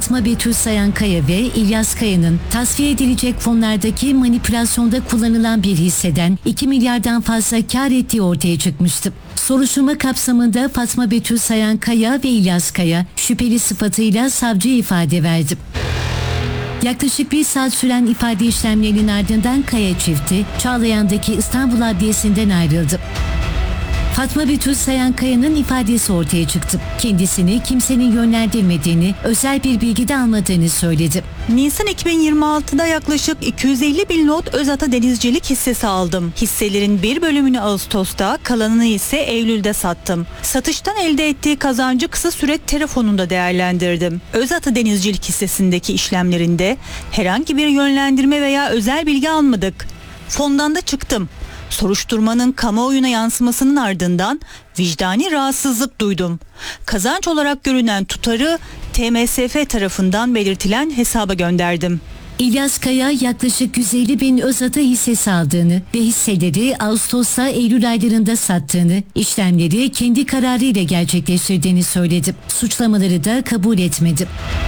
Fatma Betül Sayankaya ve İlyas Kaya'nın tasfiye edilecek fonlardaki manipülasyonda kullanılan bir hisseden 2 milyardan fazla kar ettiği ortaya çıkmıştı. Soruşturma kapsamında Fatma Betül Sayankaya ve İlyas Kaya şüpheli sıfatıyla savcıya ifade verdi. Yaklaşık 1 saat süren ifade işlemlerinin ardından Kaya çifti Çağlayan'daki İstanbul Adliyesi'nden ayrıldı. Fatma Betül Sayankaya'nın ifadesi ortaya çıktı. Kendisini kimsenin yönlendirmediğini, özel bir bilgi de almadığını söyledi. Nisan 2026'da yaklaşık 250 bin lot Özata Denizcilik hissesi aldım. Hisselerin bir bölümünü Ağustos'ta, kalanını ise Eylül'de sattım. Satıştan elde ettiği kazancı kısa süre telefonunda değerlendirdim. Özata Denizcilik hissesindeki işlemlerinde herhangi bir yönlendirme veya özel bilgi almadık. Fondan da çıktım. Soruşturmanın kamuoyuna yansımasının ardından vicdani rahatsızlık duydum. Kazanç olarak görünen tutarı TMSF tarafından belirtilen hesaba gönderdim. İlyas Kaya yaklaşık 150 bin Özata hissesi aldığını ve hisseleri Ağustos'ta Eylül aylarında sattığını, işlemleri kendi kararıyla gerçekleştirdiğini söyledi. Suçlamaları da kabul etmedi.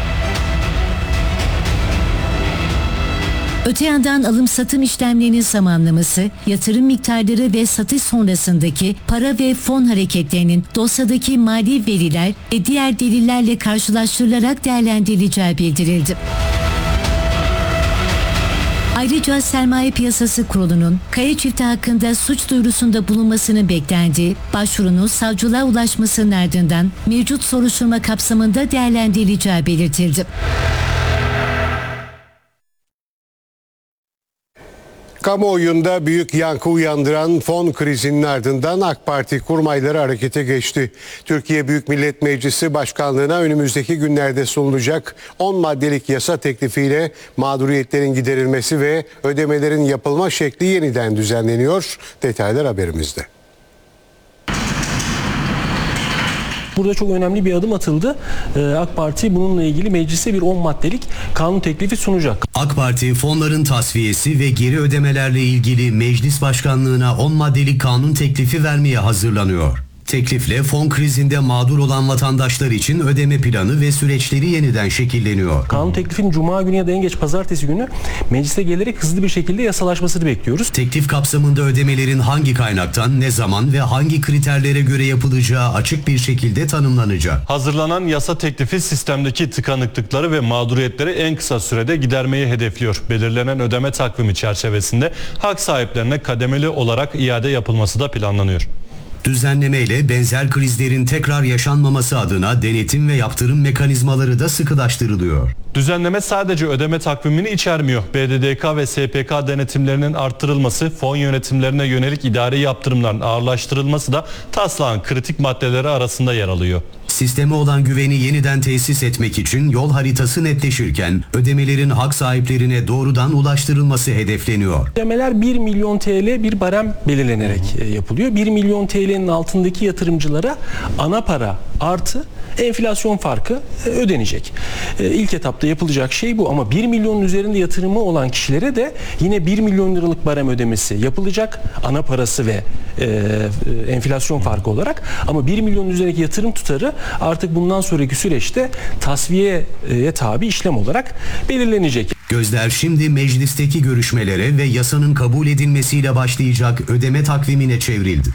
Öte yandan alım-satım işlemlerinin zamanlaması, yatırım miktarları ve satış sonrasındaki para ve fon hareketlerinin dosyadaki mali veriler ve diğer delillerle karşılaştırılarak değerlendirileceği bildirildi. Ayrıca Sermaye Piyasası Kurulu'nun Kaya çifti hakkında suç duyurusunda bulunmasının beklendiği başvurunun savcılığa ulaşmasının ardından mevcut soruşturma kapsamında değerlendirileceği belirtildi. Kamuoyunda büyük yankı uyandıran fon krizinin ardından AK Parti kurmayları harekete geçti. Türkiye Büyük Millet Meclisi Başkanlığı'na önümüzdeki günlerde sunulacak 10 maddelik yasa teklifiyle mağduriyetlerin giderilmesi ve ödemelerin yapılma şekli yeniden düzenleniyor. Detaylar haberimizde. Burada çok önemli bir adım atıldı. AK Parti bununla ilgili meclise bir 10 maddelik kanun teklifi sunacak. AK Parti fonların tasfiyesi ve geri ödemelerle ilgili meclis başkanlığına 10 maddelik kanun teklifi vermeye hazırlanıyor. Teklifle fon krizinde mağdur olan vatandaşlar için ödeme planı ve süreçleri yeniden şekilleniyor. Kanun teklifinin Cuma günü ya da en geç Pazartesi günü meclise gelerek hızlı bir şekilde yasalaşmasını bekliyoruz. Teklif kapsamında ödemelerin hangi kaynaktan, ne zaman ve hangi kriterlere göre yapılacağı açık bir şekilde tanımlanacak. Hazırlanan yasa teklifi sistemdeki tıkanıklıkları ve mağduriyetleri en kısa sürede gidermeyi hedefliyor. Belirlenen ödeme takvimi çerçevesinde hak sahiplerine kademeli olarak iade yapılması da planlanıyor. Düzenlemeyle benzer krizlerin tekrar yaşanmaması adına denetim ve yaptırım mekanizmaları da sıkılaştırılıyor. Düzenleme sadece ödeme takvimini içermiyor. BDDK ve SPK denetimlerinin arttırılması, fon yönetimlerine yönelik idari yaptırımların ağırlaştırılması da taslağın kritik maddeleri arasında yer alıyor. Sisteme olan güveni yeniden tesis etmek için yol haritası netleşirken ödemelerin hak sahiplerine doğrudan ulaştırılması hedefleniyor. Ödemeler 1 milyon TL bir barem belirlenerek yapılıyor. 1 milyon TL'nin altındaki yatırımcılara ana para artı enflasyon farkı ödenecek. İlk etapta yapılacak şey bu ama 1 milyonun üzerinde yatırımı olan kişilere de yine 1 milyon liralık barem ödemesi yapılacak. Ana parası ve enflasyon farkı olarak ama 1 milyonun üzerindeki yatırım tutarı artık bundan sonraki süreçte tasfiyeye tabi işlem olarak belirlenecek. Gözler şimdi meclisteki görüşmelere ve yasanın kabul edilmesiyle başlayacak ödeme takvimine çevrildi.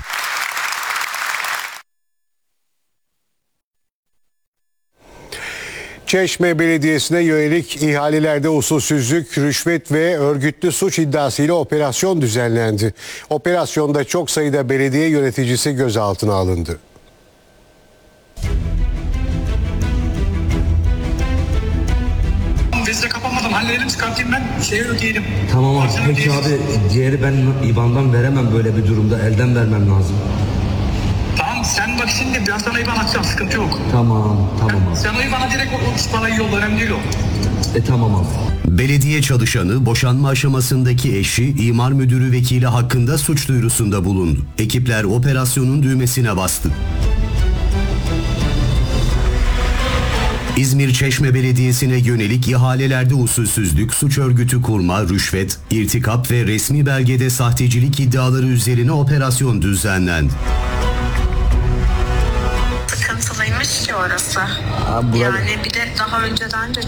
Çeşme Belediyesi'ne yönelik ihalelerde usulsüzlük, rüşvet ve örgütlü suç iddiasıyla operasyon düzenlendi. Operasyonda çok sayıda belediye yöneticisi gözaltına alındı. Vizde kapamadım. Halledelim, çıkartayım ben. Şeyi ödeyelim. Tamam abi. Peki abi diğeri ben IBAN'dan veremem böyle bir durumda. Elden vermem lazım. Tamam sen bak şimdi ben sana IBAN atacağım. Sıkıntı yok. Tamam abi. Sen o IBAN'a direkt o parayı yolla. Önemli değil o. Tamam abi. Belediye çalışanı boşanma aşamasındaki eşi imar müdürü vekili hakkında suç duyurusunda bulundu. Ekipler operasyonun düğmesine bastı. İzmir Çeşme Belediyesi'ne yönelik ihalelerde usulsüzlük, suç örgütü kurma, rüşvet, irtikap ve resmi belgede sahtecilik iddiaları üzerine operasyon düzenlendi. Sıkıntılıymış ki orası. Yani bir de daha önceden de